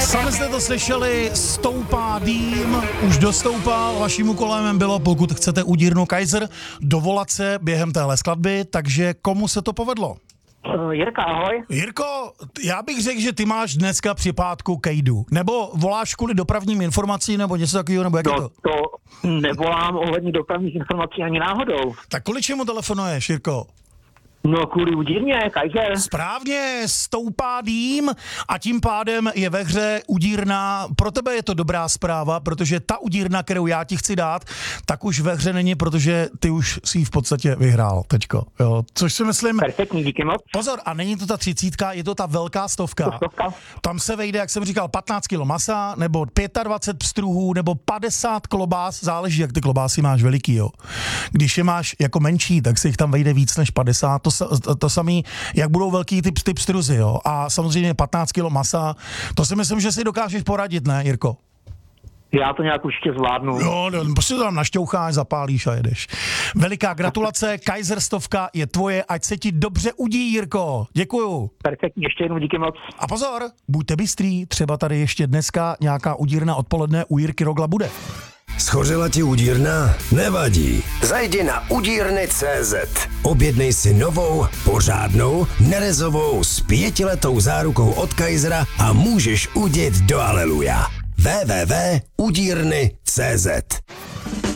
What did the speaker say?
Sami jste to slyšeli, stoupá dým, už dostoupal, vaším úkolem bylo, pokud chcete udírnu Kaiser, dovolat se během téhle skladby, takže komu se to povedlo? Jirka, ahoj. Jirko, já bych řekl, že ty máš dneska při pátku kejdu. Nebo voláš kvůli dopravním informacím, nebo něco takového, nebo jak je to? To nevolám ohledně dopravních informací ani náhodou. Tak kvůli čemu telefonuješ, Jirko? No kvůli udírně, Kaiser. Správně, stoupá dým a tím pádem je ve hře udírna. Pro tebe je to dobrá zpráva, protože ta udírna, kterou já ti chci dát, tak už ve hře není, protože ty už si ji v podstatě vyhrál teďko. Jo. Což si myslím... Perfektní, díky moc. Pozor, a není to ta 30, je to ta velká stovka. Tam se vejde, jak jsem říkal, 15 kg masa, nebo 25 pstruhů, nebo 50 klobás, záleží, jak ty klobásy máš veliký, jo. Když je máš jako menší, tak se jich tam vejde víc než 50, to samý, jak budou velký ty pstruzy, jo. A samozřejmě 15 kg masa, to si myslím, že si dokážeš poradit, ne, Jirko? Já to nějak určitě zvládnu. Jo, prostě to tam našťoucháš, zapálíš a jedeš. Veliká gratulace, Kaiser stovka je tvoje, ať se ti dobře udí, Jirko. Děkuju. Perfektní, ještě jednou díky moc. A pozor, buďte bystrý, třeba tady ještě dneska nějaká udírna odpoledne u Jirky Rogla bude. Schořela ti udírna? Nevadí. Zajdi na udírny.cz. Objednej si novou, pořádnou, nerezovou s 5letou zárukou od Kaisera a můžeš udět do aleluja. www.udírny.cz